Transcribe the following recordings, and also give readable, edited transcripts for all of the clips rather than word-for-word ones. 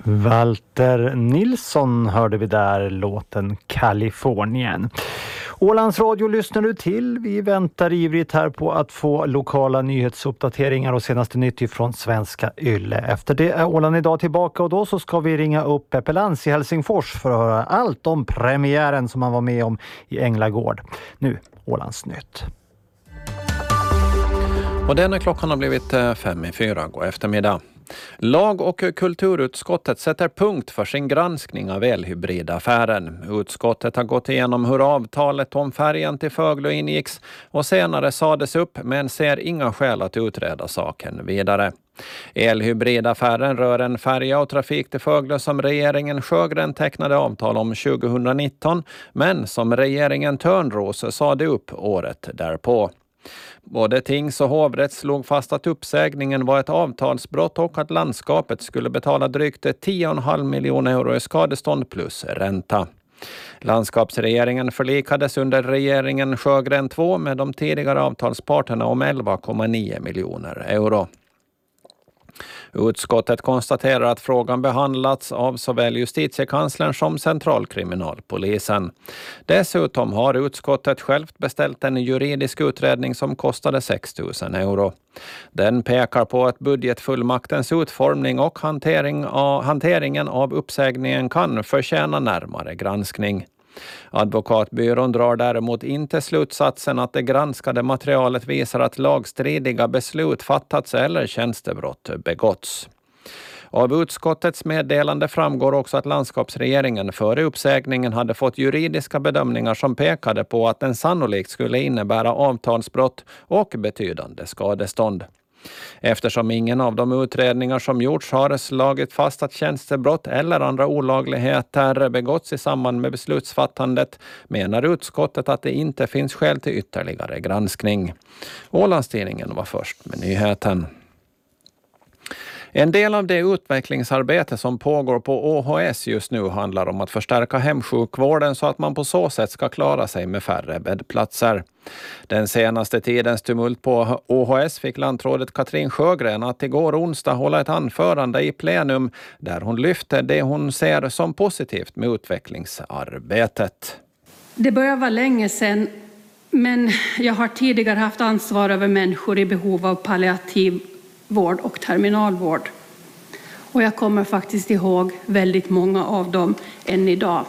Walter Nilsson hörde vi där, låten Kalifornien. Ålands Radio lyssnar du till. Vi väntar ivrigt här på att få lokala nyhetsuppdateringar och senaste nytt från Svenska Yle. Efter det är Åland idag tillbaka och då så ska vi ringa upp Peppe Lantz i Helsingfors för att höra allt om premiären som han var med om i Änglagård. Nu Ålands nytt. Och denna klockan har blivit 5:04. God eftermiddag. Lag- och kulturutskottet sätter punkt för sin granskning av elhybridaffären. Utskottet har gått igenom hur avtalet om färjan till Föglö ingicks och senare sades upp, men ser inga skäl att utreda saken vidare. Elhybridaffären rör en färja och trafik till Föglö som regeringen Sjögren tecknade avtal om 2019, men som regeringen Törnros sade upp året därpå. Både tings- och hovrätt slog fast att uppsägningen var ett avtalsbrott och att landskapet skulle betala drygt 10,5 miljoner euro i skadestånd plus ränta. Landskapsregeringen förlikades under regeringen Sjögren 2 med de tidigare avtalsparterna om 11,9 miljoner euro. Utskottet konstaterar att frågan behandlats av såväl justitiekanslern som centralkriminalpolisen. Dessutom har utskottet självt beställt en juridisk utredning som kostade 6 000 euro. Den pekar på att budgetfullmaktens utformning och hanteringen av uppsägningen kan förtjäna närmare granskning. Advokatbyrån drar däremot inte slutsatsen att det granskade materialet visar att lagstridiga beslut fattats eller tjänstebrott begåtts. Av utskottets meddelande framgår också att landskapsregeringen före uppsägningen hade fått juridiska bedömningar som pekade på att den sannolikt skulle innebära avtalsbrott och betydande skadestånd. Eftersom ingen av de utredningar som gjorts har slagit fast att tjänstebrott eller andra olagligheter begåtts i samband med beslutsfattandet menar utskottet att det inte finns skäl till ytterligare granskning. Ålandstidningen var först med nyheten. En del av det utvecklingsarbete som pågår på OHS just nu handlar om att förstärka hemsjukvården så att man på så sätt ska klara sig med färre bäddplatser. Den senaste tidens tumult på OHS fick landrådet Katrin Sjögren att igår onsdag hålla ett anförande i plenum där hon lyfte det hon ser som positivt med utvecklingsarbetet. Det börjar vara länge sedan, men jag har tidigare haft ansvar över människor i behov av palliativ vård och terminalvård. Och jag kommer faktiskt ihåg väldigt många av dem än idag.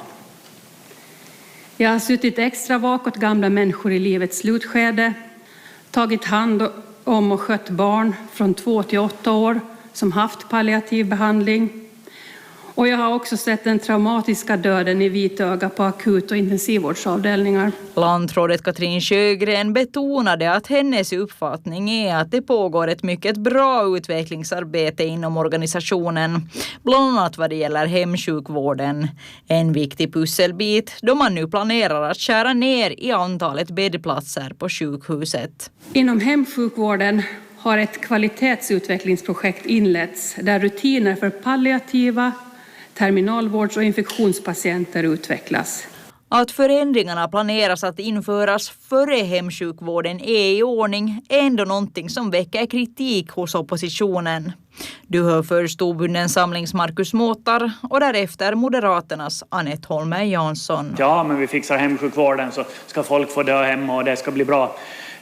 Jag har suttit extra vak åt gamla människor i livets slutskede, tagit hand om och skött barn från 2 till 8 år som haft palliativ behandling. Och jag har också sett den traumatiska döden i vitöga på akut- och intensivvårdsavdelningar. Landrådet Katrin Sjögren betonade att hennes uppfattning är att det pågår ett mycket bra utvecklingsarbete inom organisationen, bland annat vad det gäller hemsjukvården. En viktig pusselbit då man nu planerar att skära ner i antalet bäddplatser på sjukhuset. Inom hemsjukvården har ett kvalitetsutvecklingsprojekt inletts där rutiner för palliativa, terminalvårds- och infektionspatienter utvecklas. Att förändringarna planeras att införas före hemsjukvården är i ordning ändå någonting som väcker kritik hos oppositionen. Du hör först Storbundens samlings Markus Måtar och därefter Moderaternas Anette Holmer Jansson. Ja, men vi fixar hemsjukvården så ska folk få dö hemma och det ska bli bra.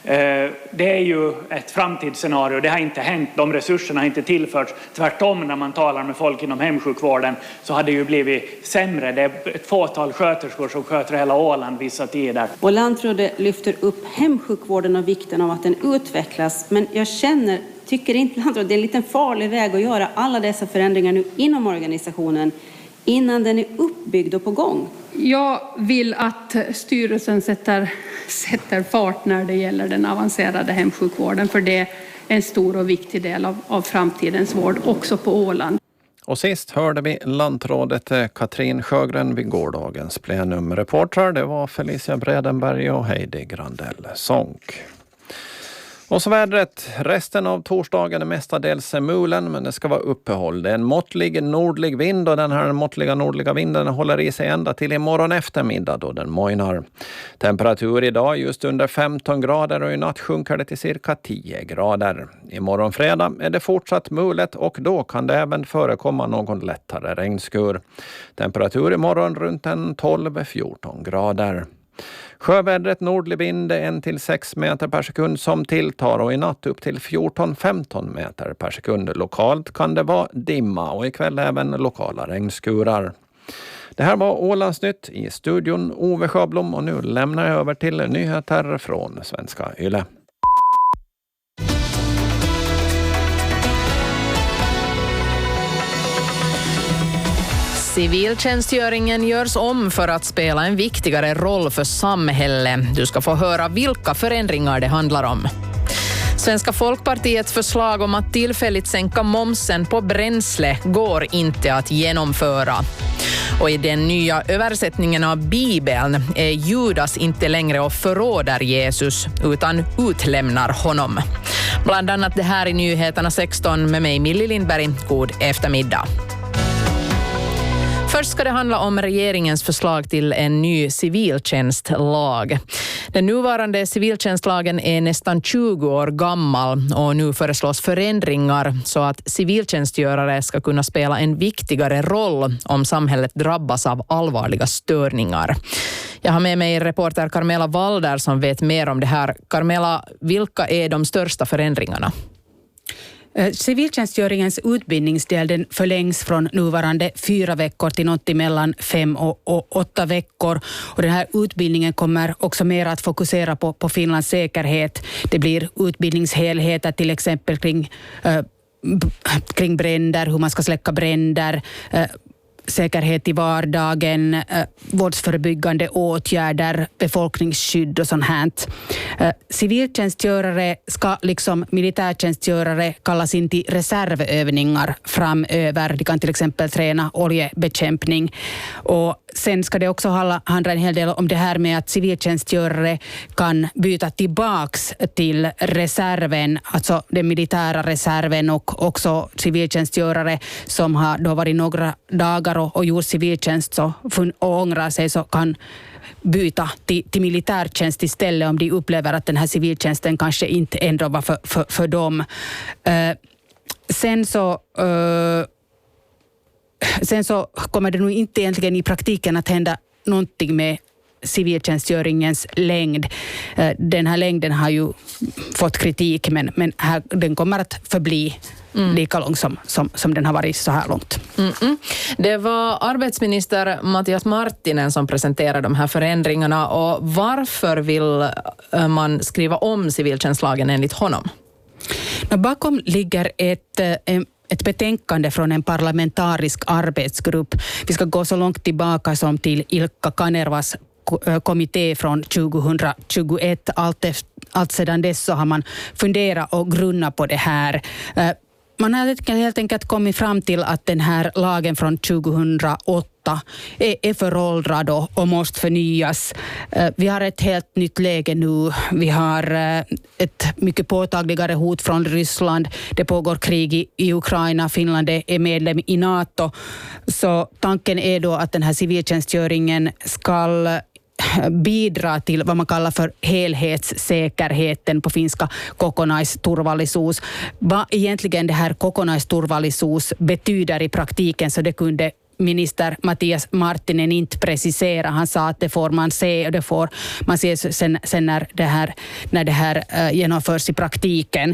Det är ju ett framtidsscenario. Det har inte hänt. De resurserna har inte tillförts. Tvärtom, när man talar med folk inom hemsjukvården så har det ju blivit sämre. Det är ett fåtal sköterskor som sköter hela Åland vissa tider. Och landrådet lyfter upp hemsjukvården och vikten av att den utvecklas. Men jag tycker inte landrådet, det är en liten farlig väg att göra alla dessa förändringar nu inom organisationen innan den är uppbyggd och på gång. Jag vill att styrelsen sätter fart när det gäller den avancerade hemsjukvården, för det är en stor och viktig del av framtidens vård också på Åland. Och sist hörde vi landrådet Katrin Sjögren vid gårdagens plenum. Reportrar det var Felicia Bredenberg och Heidi Grandell Sonck. Och så vädret. Resten av torsdagen är mestadels mulen, men det ska vara uppehåll. Det är en måttlig nordlig vind och den här måttliga nordliga vinden håller i sig ända till imorgon eftermiddag då den mojnar. Temperatur idag just under 15 grader och i natt sjunker det till cirka 10 grader. Imorgon fredag är det fortsatt mulet och då kan det även förekomma någon lättare regnskur. Temperatur imorgon runt en 12-14 grader. Sjövädret nordlig vind 1-6 meter per sekund som tilltar och i natt upp till 14-15 meter per sekund. Lokalt kan det vara dimma och ikväll även lokala regnskurar. Det här var Ålandsnytt i studion Ove Sjöblom och nu lämnar jag över till nyheter från Svenska Yle. Civiltjänstgöringen görs om för att spela en viktigare roll för samhället. Du ska få höra vilka förändringar det handlar om. Svenska Folkpartiets förslag om att tillfälligt sänka momsen på bränsle går inte att genomföra. Och i den nya översättningen av Bibeln är Judas inte längre och förråder Jesus utan utlämnar honom. Bland annat det här i Nyheterna 16 med mig Millie Lindberg. God eftermiddag. Först ska det handla om regeringens förslag till en ny civiltjänstlag. Den nuvarande civiltjänstlagen är nästan 20 år gammal och nu föreslås förändringar så att civiltjänstgörare ska kunna spela en viktigare roll om samhället drabbas av allvarliga störningar. Jag har med mig reporter Carmela Walder som vet mer om det här. Carmela, vilka är de största förändringarna? Civiltjänstgöringens utbildningsdel den förlängs från nuvarande 4 veckor till något mellan 5 och 8 veckor. Och den här utbildningen kommer också mer att fokusera på Finlands säkerhet. Det blir utbildningshelheter till exempel kring bränder, hur man ska släcka bränder, säkerhet i vardagen, våldsförebyggande åtgärder, befolkningsskydd och sånt här. Civiltjänstgörare ska liksom militärtjänstgörare kallas in till reservövningar framöver. De kan till exempel träna oljebekämpning. Och sen ska det också handla en hel del om det här med att civiltjänstgörare kan byta tillbaks till reserven, alltså den militära reserven, och också civiltjänstgörare som har då varit några dagar och gjort civiltjänst och ångrar sig så kan byta till militärtjänst istället om de upplever att den här civiltjänsten kanske inte ändå var för dem. Sen så kommer det nog inte egentligen i praktiken att hända någonting med civiltjänstgöringens längd. Den här längden har ju fått kritik men här, den kommer att förbli lika lång som den har varit så här långt. Det var arbetsminister Matias Marttinen som presenterade de här förändringarna, och varför vill man skriva om civiltjänstlagen enligt honom? Bakom ligger ett betänkande från en parlamentarisk arbetsgrupp. Vi ska gå så långt tillbaka som till Ilkka Kanervas kommitté från 2021. Allt sedan dess så har man funderat och grunnat på det här. Man har helt enkelt kommit fram till att den här lagen från 2008 är föråldrad och måste förnyas. Vi har ett helt nytt läge nu. Vi har ett mycket påtagligare hot från Ryssland. Det pågår krig i Ukraina. Finland är medlem i NATO. Så tanken är då att den här civiltjänstgöringen ska bidra till vad man kallar för helhetssäkerheten, på finska kokonaisturvallisuus. Vad egentligen det här kokonaisturvallisuus betyder i praktiken, så det kunde minister Matias Marttinen inte precisera. Han sa att det får man se, och det får man se sen när det här genomförs i praktiken.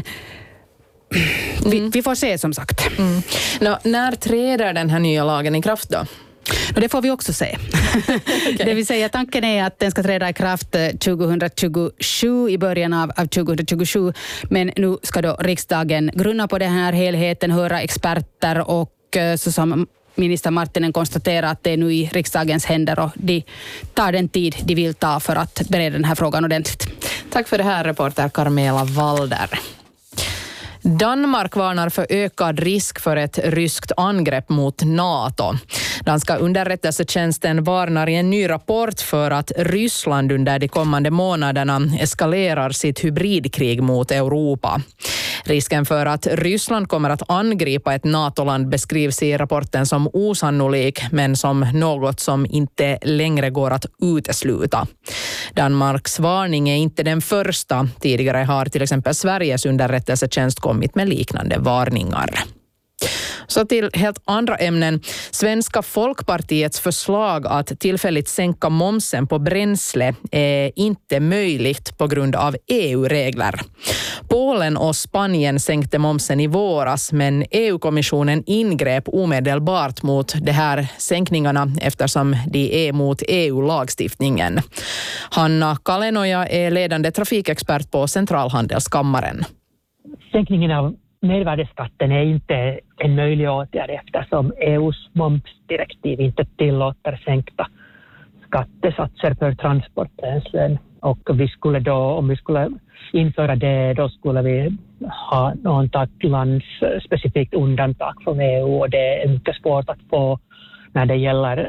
Vi får se, som sagt. När träder den här nya lagen i kraft då? Och det får vi också se. Okay. Det vill säga, tanken är att den ska träda i kraft 2027, i början av 2027. Men nu ska då riksdagen grunna på den här helheten, höra experter, och så som minister Marttinen konstaterar att det är nu i riksdagens händer, och de tar den tid de vill ta för att bereda den här frågan ordentligt. Tack för det här, reporter Carmela Walder. Danmark varnar för ökad risk för ett ryskt angrepp mot NATO. Danska underrättelsetjänsten varnar i en ny rapport för att Ryssland under de kommande månaderna eskalerar sitt hybridkrig mot Europa. Risken för att Ryssland kommer att angripa ett NATO-land beskrivs i rapporten som osannolik, men som något som inte längre går att utesluta. Danmarks varning är inte den första. Tidigare har till exempel Sveriges underrättelsetjänst kommit med liknande varningar. Så till helt andra ämnen. Svenska Folkpartiets förslag att tillfälligt sänka momsen på bränsle är inte möjligt på grund av EU-regler. Polen och Spanien sänkte momsen i våras, men EU-kommissionen ingrep omedelbart mot de här sänkningarna eftersom de är mot EU-lagstiftningen. Hanna Kalenoja är ledande trafikexpert på Centralhandelskammaren. Sänkningen av mervärdesskatten är inte en möjlig åtgärd eftersom EU:s momsdirektiv inte tillåter sänkta skattesatser för transportbränslen. Och vi skulle då, om vi skulle införa det, då skulle vi ha något landsspecifikt undantag från EU, och det är mycket svårt att få när det gäller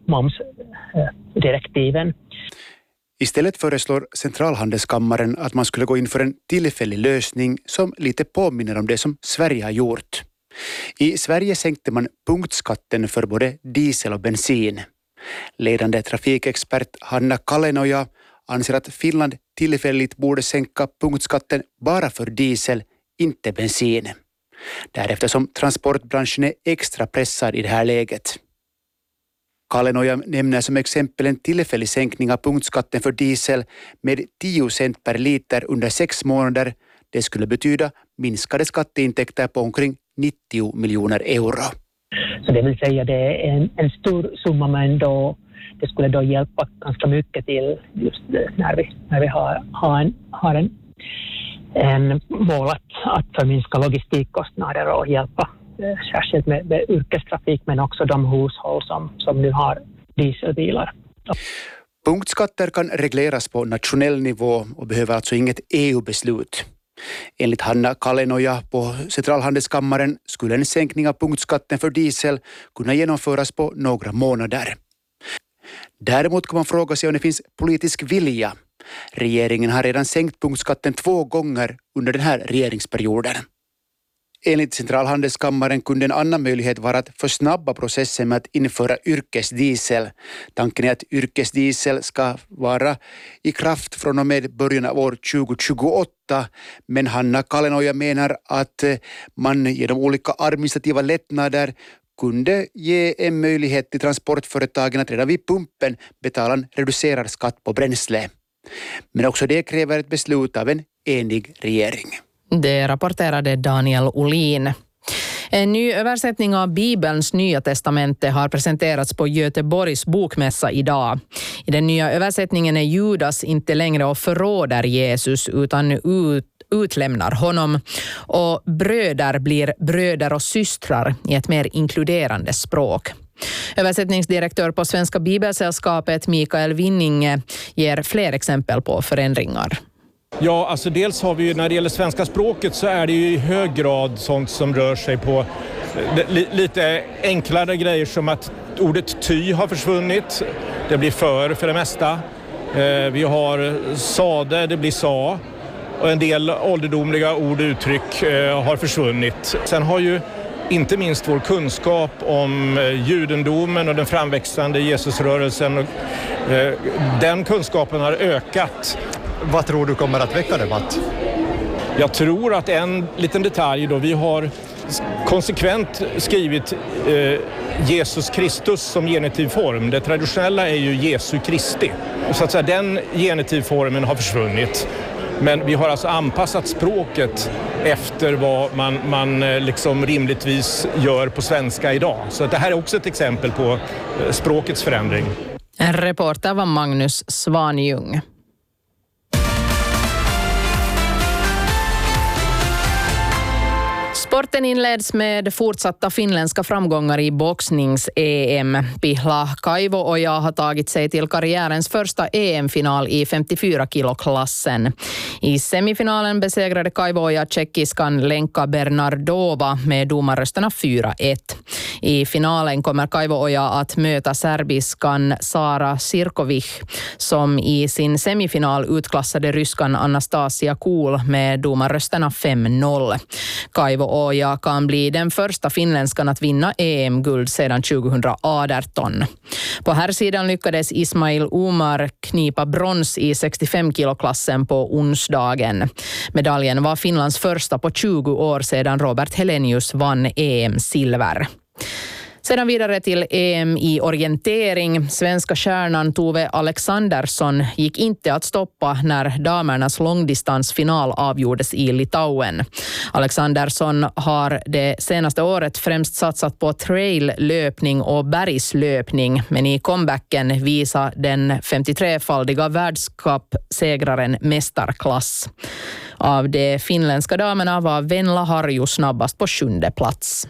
momsdirektiven. Istället föreslår Centralhandelskammaren att man skulle gå in för en tillfällig lösning som lite påminner om det som Sverige har gjort. I Sverige sänkte man punktskatten för både diesel och bensin. Ledande trafikexpert Hanna Kalenoja anser att Finland tillfälligt borde sänka punktskatten bara för diesel, inte bensin. Därefter som transportbranschen är extra pressad i det här läget. Kalenoja nämner som exempel en tillfällig sänkning av punktskatten för diesel med 10 cent per liter under 6 månader. Det skulle betyda minskade skatteintäkter på omkring 90 miljoner euro. Så det vill säga det är en stor summa, men då, det skulle då hjälpa ganska mycket till just när vi har en mål att förminska logistikkostnader och hjälpa särskilt med yrkestrafik, men också de hushåll som nu har dieselbilar. Punktskatter kan regleras på nationell nivå och behöver alltså inget EU-beslut. Enligt Hanna Kalenoja på Centralhandelskammaren skulle en sänkning av punktskatten för diesel kunna genomföras på några månader. Däremot kan man fråga sig om det finns politisk vilja. Regeringen har redan sänkt punktskatten 2 gånger under den här regeringsperioden. Enligt Centralhandelskammaren kunde en annan möjlighet vara att försnabba processen med att införa yrkesdiesel. Tanken är att yrkesdiesel ska vara i kraft från och med början av år 2028. Men Hanna Kalenoja menar att man genom olika administrativa lättnader kunde ge en möjlighet till transportföretagen att redan vid pumpen betala en reducerad skatt på bränsle. Men också det kräver ett beslut av en enig regering. Det rapporterade Daniel Olin. En ny översättning av Bibelns Nya testamente har presenterats på Göteborgs bokmässa idag. I den nya översättningen är Judas inte längre och förråder Jesus utan utlämnar honom. Och bröder blir bröder och systrar i ett mer inkluderande språk. Översättningsdirektör på Svenska Bibelsällskapet Mikael Winninge ger fler exempel på förändringar. Ja, alltså dels har vi ju när det gäller svenska språket så är det ju i hög grad sånt som rör sig på lite enklare grejer som att ordet ty har försvunnit. Det blir för det mesta. Vi har sade, det blir sa. Och en del ålderdomliga ord och uttryck har försvunnit. Sen har ju inte minst vår kunskap om judendomen och den framväxande Jesusrörelsen. Den kunskapen har ökat. Vad tror du kommer att väcka debatt? Jag tror att en liten detalj då, vi har konsekvent skrivit Jesus Kristus som genitivform. Det traditionella är ju Jesu Kristi. Så att säga, den genitivformen har försvunnit. Men vi har alltså anpassat språket efter vad man liksom rimligtvis gör på svenska idag. Så att det här är också ett exempel på språkets förändring. En reporter var Magnus Svanjung. Sporten inleds med fortsatta finländska framgångar i boxnings-EM. Pihla Kaivo-Oja har tagit sig till karriärens första EM-final i 54-kilo-klassen. I semifinalen besegrade Kaivo-Oja tjeckiskan Lenka Bernardova med domarrösterna 4-1. I finalen kommer Kaivo-Oja att möta serbiskan Sara Sirkovich som i sin semifinal utklassade ryskan Anastasia Kuhl med domarrösterna 5-0. Kaivo-Oja kan bli den första finländskan att vinna EM-guld sedan 2018. På här sidan lyckades Ismail Umar knipa brons i 65-kilo-klassen på onsdagen. Medaljen var Finlands första på 20 år sedan Robert Helenius vann EM-silver. Sedan vidare till EM i orientering. Svenska stjärnan Tove Alexandersson gick inte att stoppa när damernas långdistansfinal avgjordes i Litauen. Alexandersson har det senaste året främst satsat på traillöpning och bergslöpning, men i comebacken visar den 53-faldiga världscupsegraren mästarklass. Av de finländska damerna var Venla Harju snabbast på 7:e plats.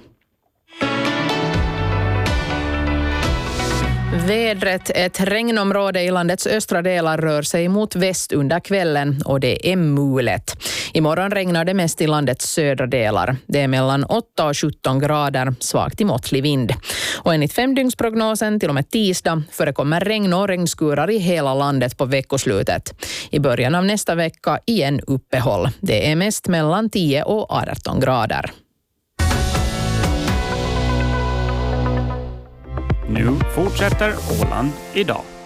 Vädret. Ett regnområde i landets östra delar rör sig mot väst under kvällen och det är mulet. Imorgon regnar det mest i landets södra delar. Det är mellan 8 och 17 grader, svagt till måttlig vind. Och enligt 5-dygnsprognosen till och med tisdag förekommer regn och regnskurar i hela landet på veckoslutet. I början av nästa vecka igen uppehåll. Det är mest mellan 10 och 18 grader. Nu fortsätter Åland idag.